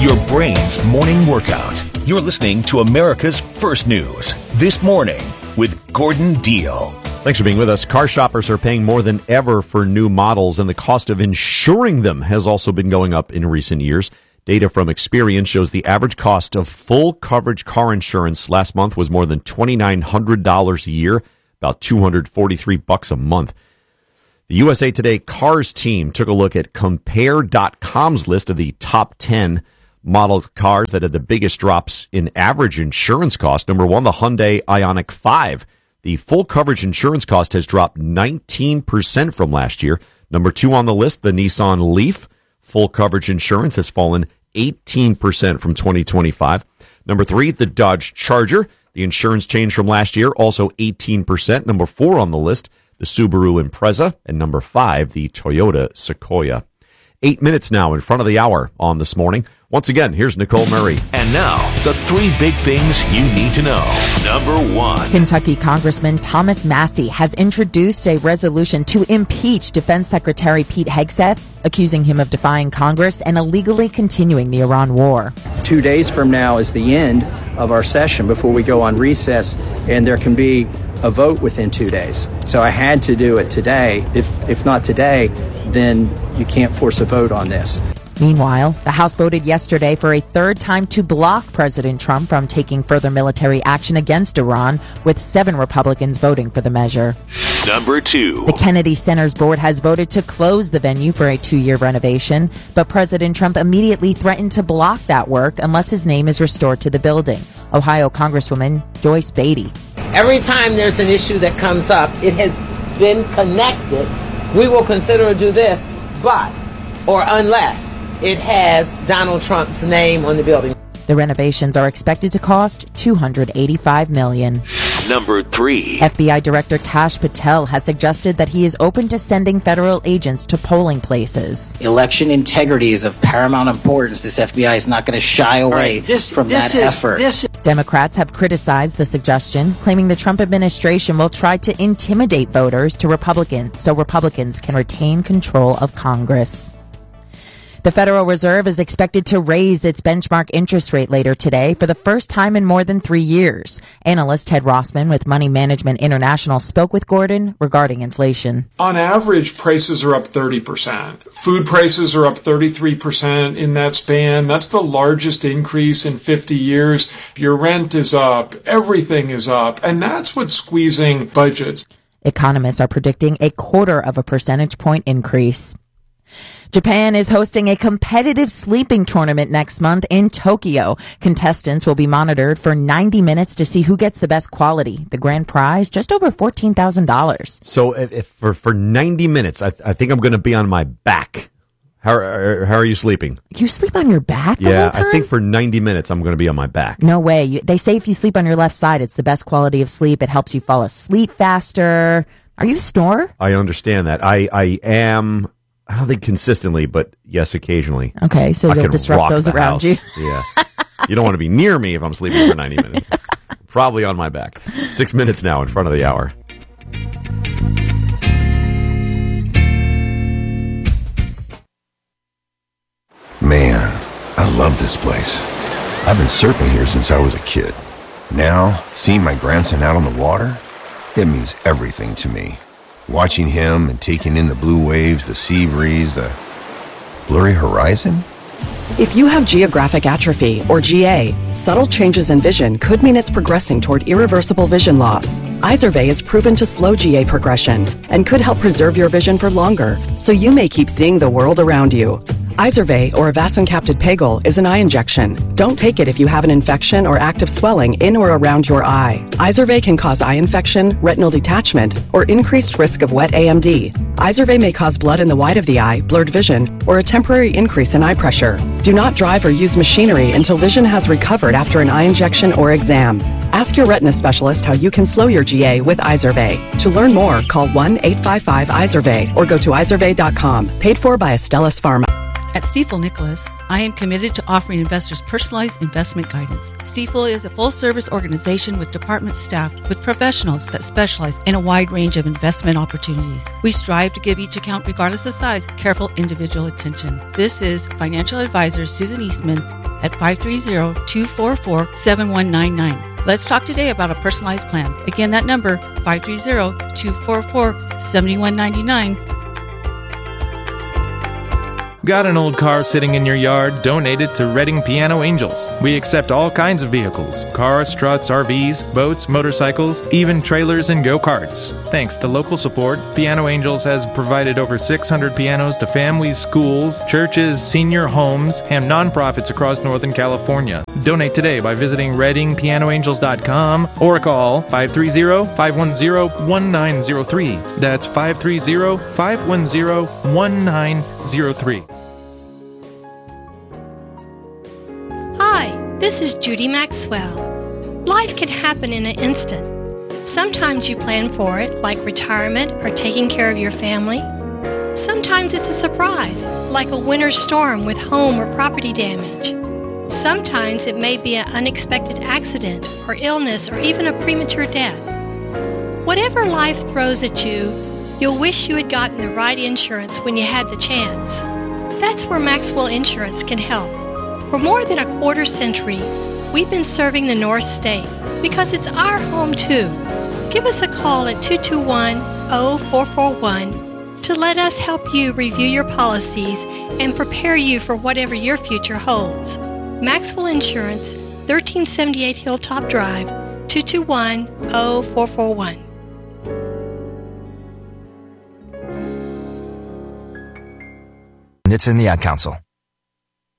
your brain's morning workout. You're listening to America's First News This Morning with Gordon Deal. Thanks for being with us. Car shoppers are paying more than ever for new models, and the cost of insuring them has also been going up in recent years. Data from Experian shows the average cost of full coverage car insurance last month was more than $2,900 a year, about $243 a month. The USA Today Cars team took a look at Compare.com's list of the top 10 model cars that had the biggest drops in average insurance cost. Number one, the Hyundai Ioniq 5. The full coverage insurance cost has dropped 19% from last year. Number two on the list, the Nissan Leaf. Full coverage insurance has fallen 18% from 2025. Number three, the Dodge Charger. The insurance change from last year, also 18%. Number four on the list, the Subaru Impreza. And number five, the Toyota Sequoia. 8 minutes now in front of the hour on This Morning. Once again, here's Nicole Murray. And now, the three big things you need to know. Number one. Kentucky Congressman Thomas Massie has introduced a resolution to impeach Defense Secretary Pete Hegseth, accusing him of defying Congress and illegally continuing the Iran war. 2 days from now is the end of our session before we go on recess, and there can be a vote within 2 days. So I had to do it today. If not today, then you can't force a vote on this. Meanwhile, the House voted yesterday for a third time to block President Trump from taking further military action against Iran, with 7 Republicans voting for the measure. Number two. The Kennedy Center's board has voted to close the venue for a 2-year renovation, but President Trump immediately threatened to block that work unless his name is restored to the building. Ohio Congresswoman Joyce Beatty. Every time there's an issue that comes up, it has been connected. We will consider to do this, but, or unless, it has Donald Trump's name on the building. The renovations are expected to cost $285 million. Number three. FBI Director Kash Patel has suggested that he is open to sending federal agents to polling places. Election integrity is of paramount importance. This FBI is not going to shy away from that effort. Democrats have criticized the suggestion, claiming the Trump administration will try to intimidate voters to Republicans so Republicans can retain control of Congress. The Federal Reserve is expected to raise its benchmark interest rate later today for the first time in more than 3 years. Analyst Ted Rossman with Money Management International spoke with Gordon regarding inflation. On average, prices are up 30%. Food prices are up 33% in that span. That's the largest increase in 50 years. Your rent is up. Everything is up. And that's what's squeezing budgets. Economists are predicting a 0.25 percentage point increase. Japan is hosting a competitive sleeping tournament next month in Tokyo. Contestants will be monitored for 90 minutes to see who gets the best quality. The grand prize, just over $14,000. So if for 90 minutes, I think I'm going to be on my back. How are you sleeping? You sleep on your back the whole time? I think for 90 minutes, I'm going to be on my back. No way. They say if you sleep on your left side, it's the best quality of sleep. It helps you fall asleep faster. Are you a snorer? I understand that. I am... I don't think consistently, but yes, occasionally. Okay, so you'll disrupt those around you. Yes. You don't want to be near me if I'm sleeping for 90 minutes. Probably on my back. 6 minutes now in front of the hour. Man, I love this place. I've been surfing here since I was a kid. Now, seeing my grandson out on the water, it means everything to me. Watching him and taking in the blue waves, the sea breeze, the blurry horizon. If you have geographic atrophy, or GA, subtle changes in vision could mean it's progressing toward irreversible vision loss. Izervay is proven to slow GA progression and could help preserve your vision for longer, so you may keep seeing the world around you. Izervay, or avacincaptad pegol, is an eye injection. Don't take it if you have an infection or active swelling in or around your eye. Izervay can cause eye infection, retinal detachment, or increased risk of wet AMD. Izervay may cause blood in the white of the eye, blurred vision, or a temporary increase in eye pressure. Do not drive or use machinery until vision has recovered after an eye injection or exam. Ask your retina specialist how you can slow your GA with Izervay. To learn more, call 1-855-IZERVAY or go to izervay.com. Paid for by Astellas Pharma. At Stifel Nicholas, I am committed to offering investors personalized investment guidance. Stifel is a full-service organization with departments staffed with professionals that specialize in a wide range of investment opportunities. We strive to give each account, regardless of size, careful individual attention. This is financial advisor Susan Eastman, at 530-244-7199. Let's talk today about a personalized plan. Again, that number, 530-244-7199. Got an old car sitting in your yard? Donate it to Redding Piano Angels. We accept all kinds of vehicles: cars, trucks, RVs, boats, motorcycles, even trailers and go-karts. Thanks to local support, Piano Angels has provided over 600 pianos to families, schools, churches, senior homes, and nonprofits across Northern California. Donate today by visiting ReddingPianoAngels.com or call 530-510-1903. That's 530-510-1903. Hi, this is Judy Maxwell. Life can happen in an instant. Sometimes you plan for it, like retirement or taking care of your family. Sometimes it's a surprise, like a winter storm with home or property damage. Sometimes it may be an unexpected accident or illness or even a premature death. Whatever life throws at you, you'll wish you had gotten the right insurance when you had the chance. That's where Maxwell Insurance can help. For more than a quarter century, we've been serving the North State because it's our home too. Give us a call at 221-0441 to let us help you review your policies and prepare you for whatever your future holds. Maxwell Insurance, 1378 Hilltop Drive, 221-0441. It's in the Ad Council.